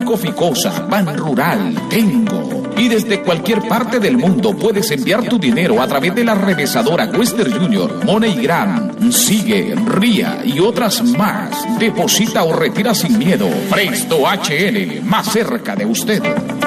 Banco Ficosa, Ban Rural, Tengo. Y desde cualquier parte del mundo puedes enviar tu dinero a través de la revesadora Western Junior, MoneyGram, Sigue, Ría y otras más. Deposita o retira sin miedo. Presto HN, más cerca de usted.